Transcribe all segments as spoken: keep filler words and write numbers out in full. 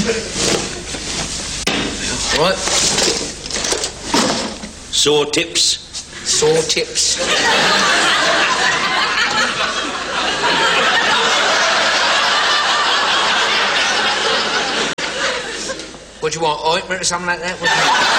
Right. Saw tips. Saw tips. What do you want, ointment or something like that? What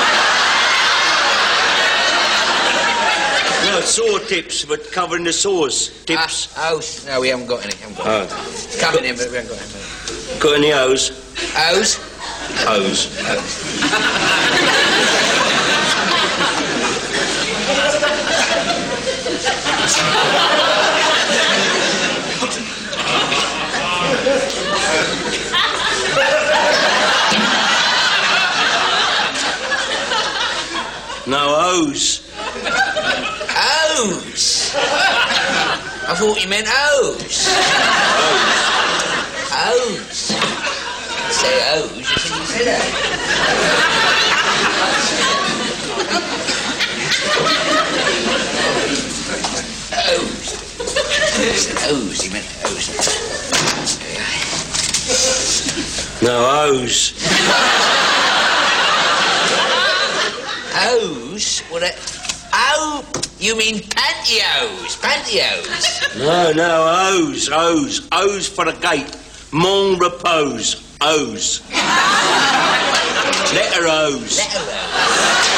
do you want? No, saw tips, but covering the sores. Tips. Ah, oh, no, we haven't got any. Haven't got Oh. any. Coming in, but we haven't got any. Got any O's? O's? O's. No O's. O's? I thought you meant O's. O's. Say O's, you think you said that. O's. O's, he meant O's. No O's. O's? What a... Oh, you mean pantyhose? Pantyhose? No, no, O's, O's. O's for the gate. Mon repose. O's. Letter O's. Letter O.